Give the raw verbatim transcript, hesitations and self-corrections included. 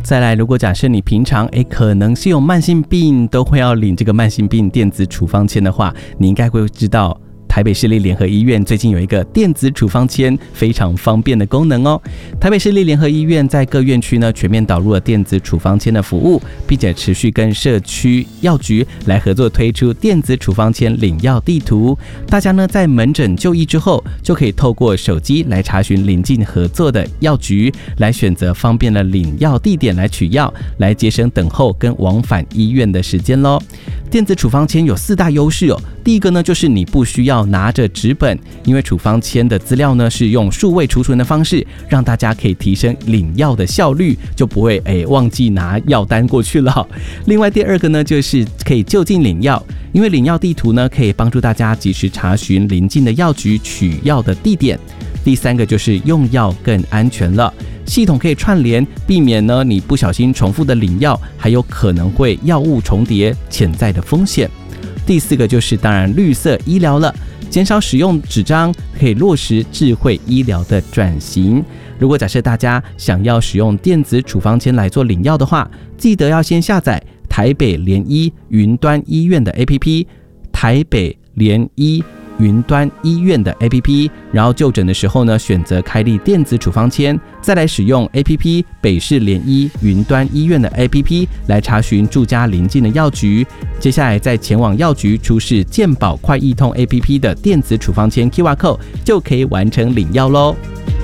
再来，如果假设你平常诶可能是有慢性病，都会要领这个慢性病电子处方签的话，你应该会知道台北市立联合医院最近有一个电子处方签非常方便的功能哦。台北市立联合医院在各院区呢全面导入了电子处方签的服务，并且持续跟社区药局来合作推出电子处方签领药地图。大家呢在门诊就医之后，就可以透过手机来查询邻近合作的药局，来选择方便的领药地点来取药，来节省等候跟往返医院的时间咯。电子处方签有四大优势哦。第一个呢，就是你不需要拿着纸本，因为处方签的资料呢是用数位储存的方式，让大家可以提升领药的效率，就不会诶忘记拿药单过去了。另外第二个呢，就是可以就近领药，因为领药地图呢可以帮助大家及时查询邻近的药局取药的地点。第三个就是用药更安全了，系统可以串联，避免呢你不小心重复的领药，还有可能会药物重叠潜在的风险。第四个就是当然绿色医疗了，减少使用纸张，可以落实智慧医疗的转型。如果假设大家想要使用电子处方签来做领药的话，记得要先下载台北联医云端医院的 A P P， 台北联医云端医院的 A P P， 然后就诊的时候呢，选择开立电子处方签，再来使用 A P P 北市联医云端医院的 A P P 来查询住家邻近的药局，接下来再前往药局出示健保快易通 A P P 的电子处方签 Q R code， 就可以完成领药咯。